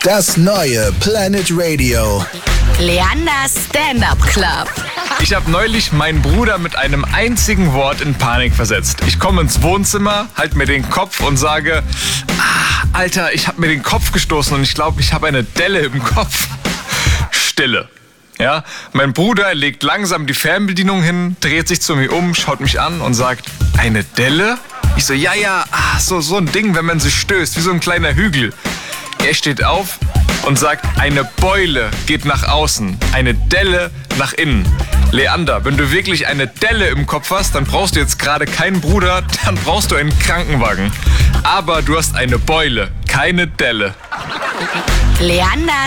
Das neue Planet Radio. Leanders Stand-Up Club. Ich habe neulich meinen Bruder mit einem einzigen Wort in Panik versetzt. Ich komme ins Wohnzimmer, halte mir den Kopf und sage, Alter, ich habe mir den Kopf gestoßen und ich glaube, ich habe eine Delle im Kopf. Stille. Ja, mein Bruder legt langsam die Fernbedienung hin, dreht sich zu mir um, schaut mich an und sagt, eine Delle? Ich so, ja, so ein Ding, wenn man sich stößt, wie so ein kleiner Hügel. Er steht auf und sagt, eine Beule geht nach außen, eine Delle nach innen. Leander, wenn du wirklich eine Delle im Kopf hast, dann brauchst du jetzt gerade keinen Bruder, dann brauchst du einen Krankenwagen. Aber du hast eine Beule, keine Delle. Leanders